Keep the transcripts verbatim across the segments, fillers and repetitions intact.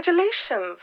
Congratulations.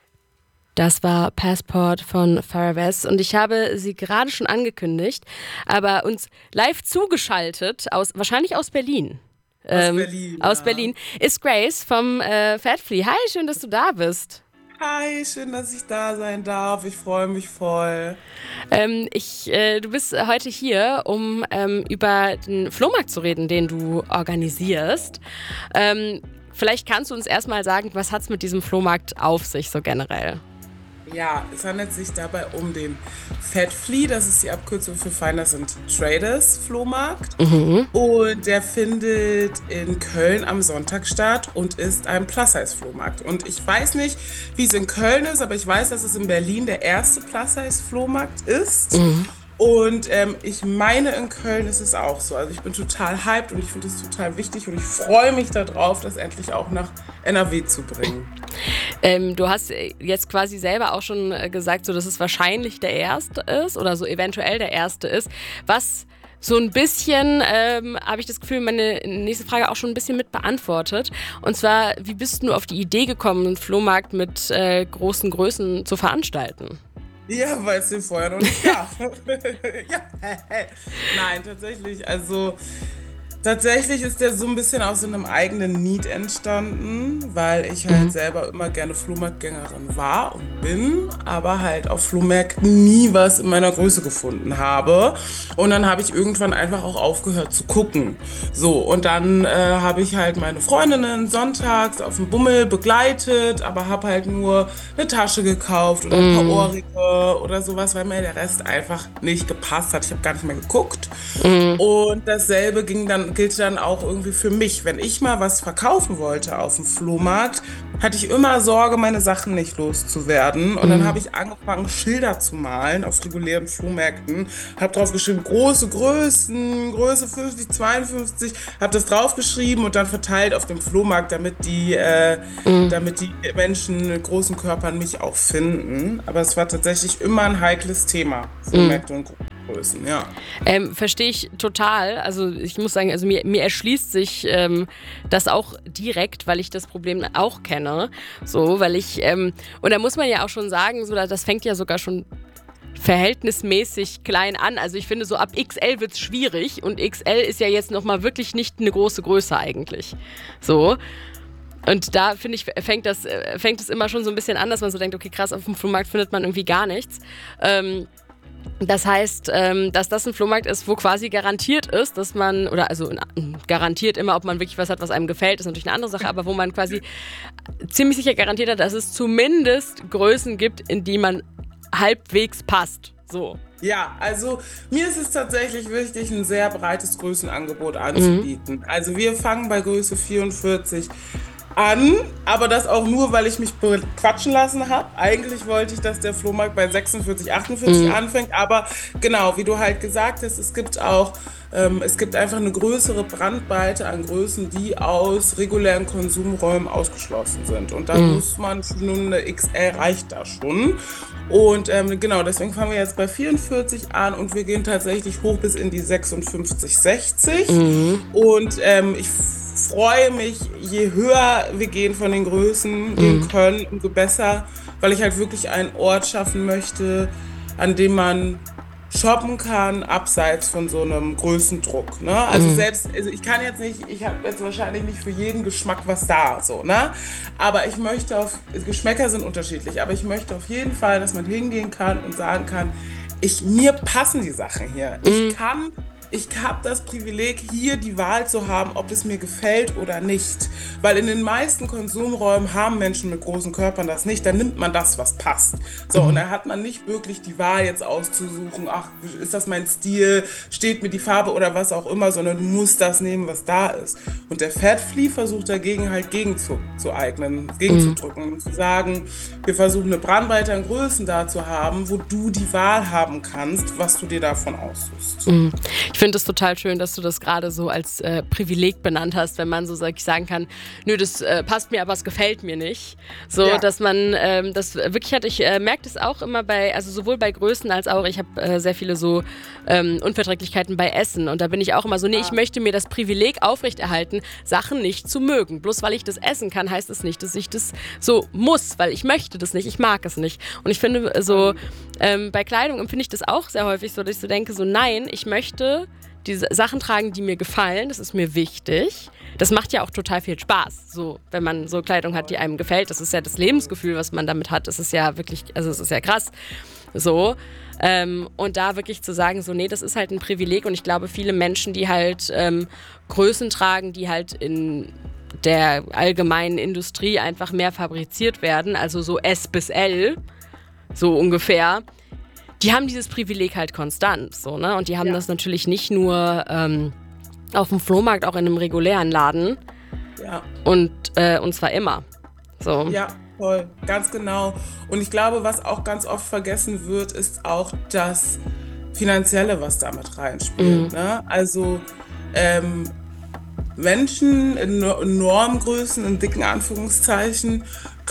Das war Passport von Farrah West und ich habe sie gerade schon angekündigt, aber uns live zugeschaltet, aus, wahrscheinlich aus Berlin. Aus ähm, Berlin. Aus ja. Berlin ist Grace vom äh, Fat Flea. Hi, schön, dass du da bist. Hi, schön, dass ich da sein darf. Ich freue mich voll. Ähm, ich, äh, du bist heute hier, um ähm, über den Flohmarkt zu reden, den du organisierst. Ähm, vielleicht kannst du uns erstmal sagen, was hat es mit diesem Flohmarkt auf sich, so generell? Ja, es handelt sich dabei um den Fat Flea, das ist die Abkürzung für Finders and Traders Flohmarkt. Mhm. Und der findet in Köln am Sonntag statt und ist ein Plus-Size-Flohmarkt. Und ich weiß nicht, wie es in Köln ist, aber ich weiß, dass es in Berlin der erste Plus-Size-Flohmarkt ist. Mhm. Und ähm, ich meine, in Köln ist es auch so. Also ich bin total hyped und ich finde es total wichtig und ich freue mich darauf, das endlich auch nach N R W zu bringen. Ähm, du hast jetzt quasi selber auch schon gesagt, so, dass es wahrscheinlich der erste ist oder so eventuell der erste ist. Was so ein bisschen, ähm, habe ich das Gefühl, meine nächste Frage auch schon ein bisschen mit beantwortet. Und zwar, wie bist du auf die Idee gekommen, einen Flohmarkt mit äh, großen Größen zu veranstalten? Ja, weil es den vorher noch nicht gab. Ja. Nein, tatsächlich. Also tatsächlich ist der so ein bisschen aus so einem eigenen Need entstanden, weil ich halt Mhm. selber immer gerne Flohmarktgängerin war und bin, aber halt auf Flohmärkten nie was in meiner Größe gefunden habe. Und dann habe ich irgendwann einfach auch aufgehört zu gucken. So, und dann äh, habe ich halt meine Freundinnen sonntags auf dem Bummel begleitet, aber habe halt nur eine Tasche gekauft oder ein paar Mhm. Ohrringe oder sowas, weil mir der Rest einfach nicht gepasst hat. Ich habe gar nicht mehr geguckt. Mhm. Und dasselbe ging dann, gilt dann auch irgendwie für mich. Wenn ich mal was verkaufen wollte auf dem Flohmarkt, hatte ich immer Sorge, meine Sachen nicht loszuwerden. Und dann Mhm. habe ich angefangen, Schilder zu malen auf regulären Flohmärkten. Habe drauf geschrieben, große Größen, Größe fünfzig, zweiundfünfzig. Habe das draufgeschrieben und dann verteilt auf dem Flohmarkt, damit die, äh, Mhm. damit die Menschen mit großen Körpern mich auch finden. Aber es war tatsächlich immer ein heikles Thema, Mhm. Flohmärkte und Größen, ja. Ähm, verstehe ich total. Also ich muss sagen, also mir, mir erschließt sich ähm, das auch direkt, weil ich das Problem auch kenne. So, weil ich, ähm, und da muss man ja auch schon sagen, so, das fängt ja sogar schon verhältnismäßig klein an. Also ich finde, so ab X L wird es schwierig und X L ist ja jetzt nochmal wirklich nicht eine große Größe eigentlich. So. Und da, finde ich, fängt das, äh, fängt es immer schon so ein bisschen an, dass man so denkt, okay, krass, auf dem Flohmarkt findet man irgendwie gar nichts. Ähm, Das heißt, ähm, dass das ein Flohmarkt ist, wo quasi garantiert ist, dass man, oder also na, garantiert immer, ob man wirklich was hat, was einem gefällt, ist natürlich eine andere Sache, aber wo man quasi ziemlich sicher garantiert hat, dass es zumindest Größen gibt, in die man halbwegs passt. So. Ja, also mir ist es tatsächlich wichtig, ein sehr breites Größenangebot Mhm. anzubieten. Also wir fangen bei Größe vierundvierzig an, aber das auch nur, weil ich mich quatschen lassen habe. Eigentlich wollte ich, dass der Flohmarkt bei sechsundvierzig, achtundvierzig Mhm. anfängt, aber genau, wie du halt gesagt hast, es gibt auch, ähm, es gibt einfach eine größere Bandbreite an Größen, die aus regulären Konsumräumen ausgeschlossen sind. Und dann Mhm. muss man schon, nur eine X L reicht da schon. Und ähm, genau, deswegen fangen wir jetzt bei vierundvierzig an und wir gehen tatsächlich hoch bis in die sechsundfünfzig, sechzig. Mhm. Und ähm, ich freue mich, je höher wir gehen von den Größen gehen Mhm. können, umso besser, weil ich halt wirklich einen Ort schaffen möchte, an dem man shoppen kann, abseits von so einem Größendruck. Ne? Also Mhm. selbst, also ich kann jetzt nicht, ich habe jetzt wahrscheinlich nicht für jeden Geschmack was da, so, ne? Aber ich möchte auf, Geschmäcker sind unterschiedlich, aber ich möchte auf jeden Fall, dass man hingehen kann und sagen kann, ich, mir passen die Sachen hier. Ich Mhm. kann, ich habe das Privileg, hier die Wahl zu haben, ob es mir gefällt oder nicht. Weil in den meisten Konsumräumen haben Menschen mit großen Körpern das nicht. Dann nimmt man das, was passt. So, und Mhm. da hat man nicht wirklich die Wahl jetzt auszusuchen, ach, ist das mein Stil, steht mir die Farbe oder was auch immer, sondern du musst das nehmen, was da ist. Und der Fat Flea versucht dagegen halt gegenzueignen, Mhm. gegenzudrücken und zu sagen, wir versuchen eine Bandbreite an Größen da zu haben, wo du die Wahl haben kannst, was du dir davon aussuchst. Mhm. Ich Ich finde es total schön, dass du das gerade so als äh, Privileg benannt hast, wenn man so sag, sagen kann, nö, das äh, passt mir, aber es gefällt mir nicht. So, Ja. dass man ähm, das wirklich hat. Ich äh, merke das auch immer bei, also sowohl bei Größen als auch, ich habe äh, sehr viele so ähm, Unverträglichkeiten bei Essen und da bin ich auch immer so, nee, ich möchte mir das Privileg aufrechterhalten, Sachen nicht zu mögen. Bloß weil ich das essen kann, heißt es nicht, dass ich das so muss, weil ich möchte das nicht, ich mag es nicht. Und ich finde so, ähm, bei Kleidung empfinde ich das auch sehr häufig so, dass ich so denke, so nein, ich möchte diese Sachen tragen, die mir gefallen, das ist mir wichtig. Das macht ja auch total viel Spaß, so, wenn man so Kleidung hat, die einem gefällt. Das ist ja das Lebensgefühl, was man damit hat. Das ist ja wirklich, also es ist ja krass. So. Ähm, und da wirklich zu sagen, so, nee, das ist halt ein Privileg. Und ich glaube, viele Menschen, die halt ähm, Größen tragen, die halt in der allgemeinen Industrie einfach mehr fabriziert werden, also so S bis L, so ungefähr, die haben dieses Privileg halt konstant, so, ne? Und die haben Ja. das natürlich nicht nur ähm, auf dem Flohmarkt, auch in einem regulären Laden Ja. und, äh, und zwar immer. So. Ja, voll, ganz genau. Und ich glaube, was auch ganz oft vergessen wird, ist auch das Finanzielle, was damit reinspielt. Ne? Also ähm, Menschen in No- Normgrößen, in dicken Anführungszeichen,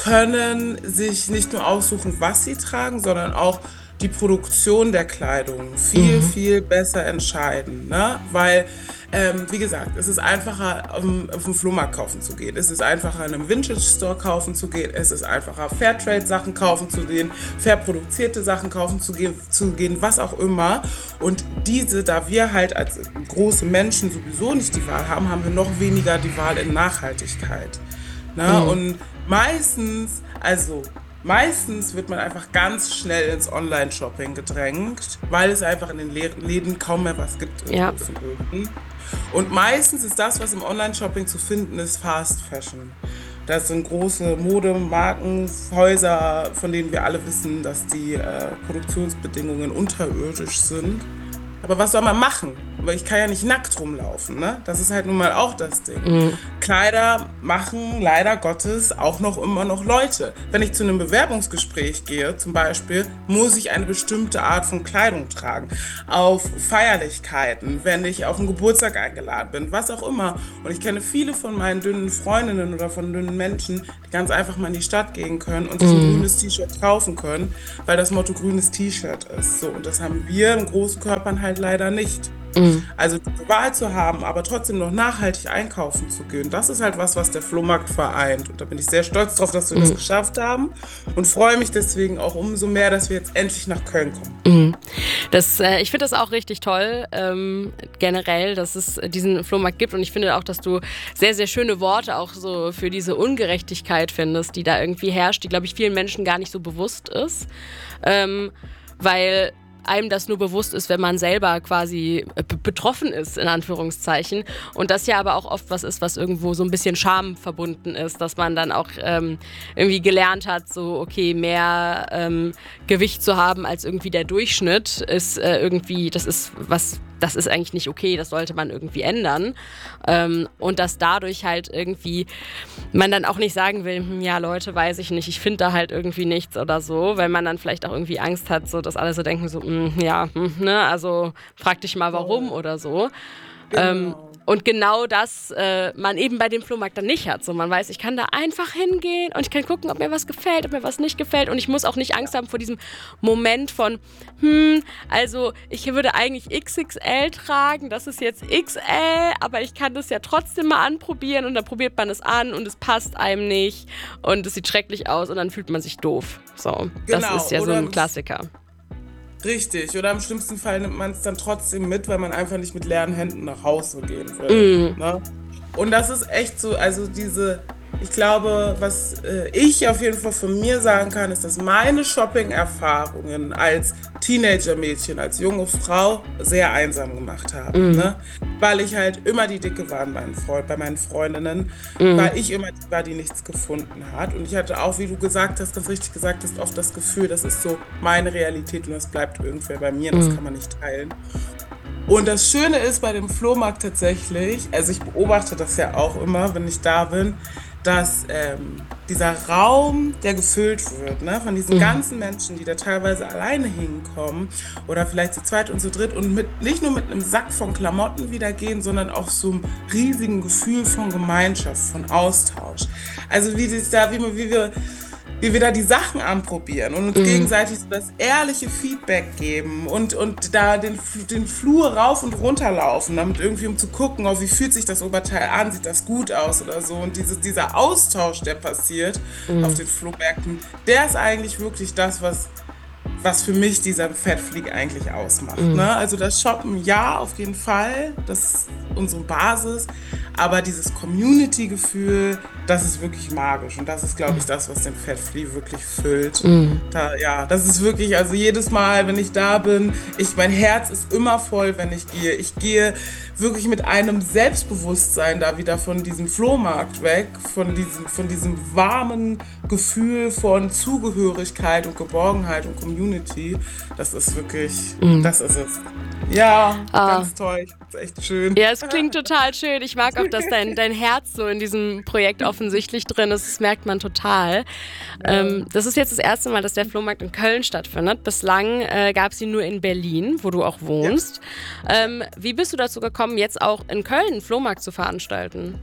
können sich nicht nur aussuchen, was sie tragen, sondern auch die Produktion der Kleidung viel, viel besser entscheiden. Ne? Weil, ähm, wie gesagt, es ist einfacher, auf dem, auf dem Flohmarkt kaufen zu gehen. Es ist einfacher, in einem Vintage-Store kaufen zu gehen. Es ist einfacher, Fairtrade-Sachen kaufen zu gehen, fair produzierte Sachen kaufen zu gehen, zu gehen, was auch immer. Und diese, da wir halt als große Menschen sowieso nicht die Wahl haben, haben wir noch weniger die Wahl in Nachhaltigkeit. Ne? Und meistens, also meistens wird man einfach ganz schnell ins Online-Shopping gedrängt, weil es einfach in den Le- Läden kaum mehr was gibt in Ja. großen Größen. Und meistens ist das, was im Online-Shopping zu finden ist, Fast Fashion. Das sind große Modemarken, Häuser, von denen wir alle wissen, dass die äh, Produktionsbedingungen unterirdisch sind. Aber was soll man machen? Weil ich kann ja nicht nackt rumlaufen, ne? Das ist halt nun mal auch das Ding. Kleider machen leider Gottes auch noch immer noch Leute. Wenn ich zu einem Bewerbungsgespräch gehe, zum Beispiel, muss ich eine bestimmte Art von Kleidung tragen. Auf Feierlichkeiten, wenn ich auf einen Geburtstag eingeladen bin, was auch immer. Und ich kenne viele von meinen dünnen Freundinnen oder von dünnen Menschen, die ganz einfach mal in die Stadt gehen können und sich ein grünes T-Shirt kaufen können, weil das Motto grünes T-Shirt ist. So, und das haben wir in großen Körpern halt leider nicht. Also die Wahl zu haben, aber trotzdem noch nachhaltig einkaufen zu gehen, das ist halt was, was der Flohmarkt vereint. Und da bin ich sehr stolz drauf, dass wir das geschafft haben und freue mich deswegen auch umso mehr, dass wir jetzt endlich nach Köln kommen. Das, äh, ich finde das auch richtig toll, ähm, generell, dass es diesen Flohmarkt gibt. Und ich finde auch, dass du sehr, sehr schöne Worte auch so für diese Ungerechtigkeit findest, die da irgendwie herrscht, die, glaube ich, vielen Menschen gar nicht so bewusst ist. Ähm, weil einem das nur bewusst ist, wenn man selber quasi b- betroffen ist, in Anführungszeichen. Und das ja aber auch oft was ist, was irgendwo so ein bisschen Scham verbunden ist, dass man dann auch ähm, irgendwie gelernt hat, so okay, mehr ähm, Gewicht zu haben als irgendwie der Durchschnitt ist äh, irgendwie, das ist was, das ist eigentlich nicht okay, das sollte man irgendwie ändern. Ähm, und dass dadurch halt irgendwie man dann auch nicht sagen will, hm, ja Leute, weiß ich nicht, ich finde da halt irgendwie nichts oder so, weil man dann vielleicht auch irgendwie Angst hat, so dass alle so denken, so, hm, ja, hm, ne, also frag dich mal warum oder so. Ähm, Genau. und genau das äh, man eben bei dem Flohmarkt dann nicht hat. So, man weiß, ich kann da einfach hingehen und ich kann gucken, ob mir was gefällt, ob mir was nicht gefällt. Und ich muss auch nicht Angst haben vor diesem Moment von, hm, also ich würde eigentlich X X L tragen, das ist jetzt X L, aber ich kann das ja trotzdem mal anprobieren und dann probiert man es an und es passt einem nicht und es sieht schrecklich aus und dann fühlt man sich doof. So, das Genau, ist ja so oder ein im- Klassiker. Richtig, oder im schlimmsten Fall nimmt man es dann trotzdem mit, weil man einfach nicht mit leeren Händen nach Hause gehen will. Ne? Und das ist echt so, also diese, ich glaube, was äh, ich auf jeden Fall von mir sagen kann, ist, dass meine Shopping-Erfahrungen als Teenager-Mädchen, als junge Frau sehr einsam gemacht haben. Ne? Weil ich halt immer die Dicke war bei meinen, Freund, bei meinen Freundinnen, weil ich immer die war, die nichts gefunden hat. Und ich hatte auch, wie du gesagt hast, ganz richtig gesagt hast, oft das Gefühl, das ist so meine Realität und das bleibt irgendwer bei mir, das kann man nicht teilen. Und das Schöne ist bei dem Flohmarkt tatsächlich, also ich beobachte das ja auch immer, wenn ich da bin, dass ähm, dieser Raum, der gefüllt wird, ne, von diesen ganzen Menschen, die da teilweise alleine hinkommen oder vielleicht zu zweit und zu dritt und mit, nicht nur mit einem Sack von Klamotten wieder gehen, sondern auch so einem riesigen Gefühl von Gemeinschaft, von Austausch. Also wie, das da, wie, wie wir wie wir da die Sachen anprobieren und uns gegenseitig so das ehrliche Feedback geben und, und da den, den Flur rauf und runter laufen, damit irgendwie um zu gucken, oh, wie fühlt sich das Oberteil an, sieht das gut aus oder so. Und dieses, dieser Austausch, der passiert auf den Flohmärkten, der ist eigentlich wirklich das, was, was für mich dieser Fat Fleek eigentlich ausmacht. Ne? Also das Shoppen, ja, auf jeden Fall, das ist unsere Basis, aber dieses Community-Gefühl, das ist wirklich magisch und das ist, glaube ich, das, was den Fat Flea wirklich füllt. Da, ja, das ist wirklich, also jedes Mal, wenn ich da bin, ich, mein Herz ist immer voll, wenn ich gehe. Ich gehe wirklich mit einem Selbstbewusstsein da wieder von diesem Flohmarkt weg, von diesem, von diesem warmen Gefühl von Zugehörigkeit und Geborgenheit und Community. Das ist wirklich, das ist es. Ja, Ah. ganz toll. Das ist echt schön. Ja, es klingt total schön. Ich mag auch, dass dein, dein Herz so in diesem Projekt offensichtlich drin ist. Das merkt man total. Ähm, das ist jetzt das erste Mal, dass der Flohmarkt in Köln stattfindet. Bislang äh, gab es ihn nur in Berlin, wo du auch wohnst. Ähm, wie bist du dazu gekommen, jetzt auch in Köln einen Flohmarkt zu veranstalten?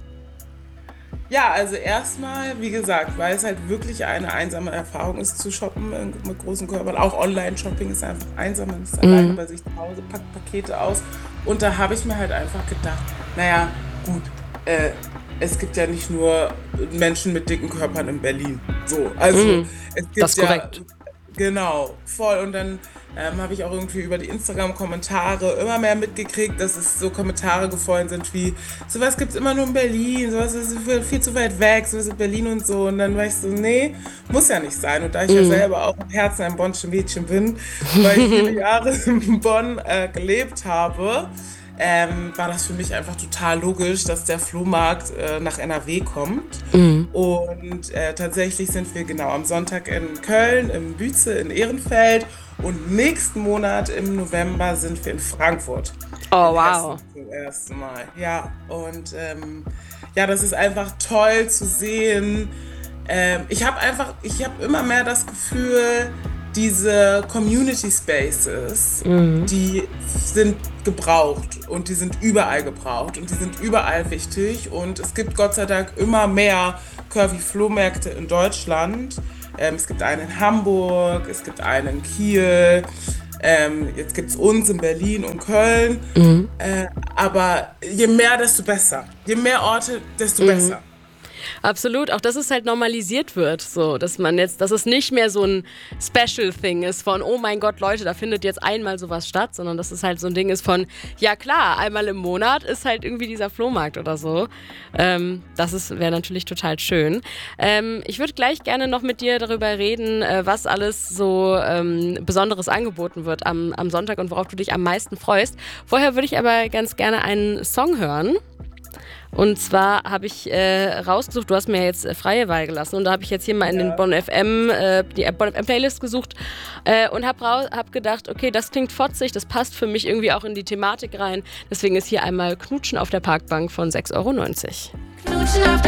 Ja, also erstmal, wie gesagt, weil es halt wirklich eine einsame Erfahrung ist zu shoppen mit großen Körpern. Auch Online-Shopping ist einfach einsam, man ist alleine bei sich zu Hause, packt Pakete aus. Und da habe ich mir halt einfach gedacht, naja, gut, äh, es gibt ja nicht nur Menschen mit dicken Körpern in Berlin. So, also es gibt Das ist ja, korrekt. genau, voll. Und dann ähm, habe ich auch irgendwie über die Instagram-Kommentare immer mehr mitgekriegt, dass es so Kommentare gefallen sind wie, sowas gibt es immer nur in Berlin, sowas ist viel, viel zu weit weg, sowas in Berlin und so. Und dann war ich so, nee, muss ja nicht sein. Und da ich ja selber auch im Herzen ein Bonnsche Mädchen bin, weil ich viele Jahre in Bonn äh, gelebt habe, ähm, war das für mich einfach total logisch, dass der Flohmarkt äh, nach N R W kommt. Und äh, tatsächlich sind wir genau am Sonntag in Köln, im Büze, in Ehrenfeld. Und nächsten Monat im November sind wir in Frankfurt. Oh, In wow. Hessen zum ersten Mal. Ja, und ähm, ja, das ist einfach toll zu sehen. Ähm, ich habe einfach, ich habe immer mehr das Gefühl, diese Community Spaces, die sind gebraucht und die sind überall gebraucht und die sind überall wichtig und es gibt Gott sei Dank immer mehr Curvy-Flohmärkte in Deutschland. Ähm, es gibt einen in Hamburg, es gibt einen in Kiel, ähm, jetzt gibt es uns in Berlin und Köln. Äh, aber je mehr, desto besser. Je mehr Orte, desto besser. Absolut, auch dass es halt normalisiert wird, so, dass man jetzt, dass es nicht mehr so ein Special Thing ist von, oh mein Gott, Leute, da findet jetzt einmal sowas statt, sondern dass es halt so ein Ding ist von, ja klar, einmal im Monat ist halt irgendwie dieser Flohmarkt oder so. Ähm, das wäre natürlich total schön. Ähm, ich würde gleich gerne noch mit dir darüber reden, äh, was alles so ähm, Besonderes angeboten wird am, am Sonntag und worauf du dich am meisten freust. Vorher würde ich aber ganz gerne einen Song hören. Und zwar habe ich äh, rausgesucht, du hast mir jetzt äh, freie Wahl gelassen und da habe ich jetzt hier mal in den Bonn F M, äh, die Bonn F M Playlist gesucht äh, und habe hab gedacht, okay, das klingt fotzig, das passt für mich irgendwie auch in die Thematik rein. Deswegen ist hier einmal Knutschen auf der Parkbank von sechs Euro neunzig. Knutschen auf